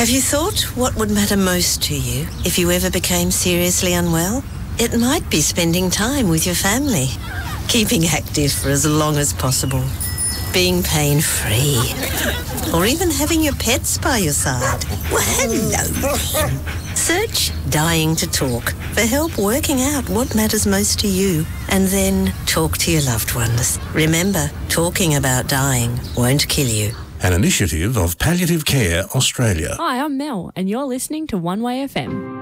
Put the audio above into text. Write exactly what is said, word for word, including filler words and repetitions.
Have you thought what would matter most to you if you ever became seriously unwell? It might be spending time with your family, keeping active for as long as possible, being pain-free, or even having your pets by your side. Well, hello then. Search Dying to Talk for help working out what matters most to you, and then talk to your loved ones. Remember, talking about dying won't kill you. An initiative of Palliative Care Australia. Hi, I'm Mel, and you're listening to One Way F M.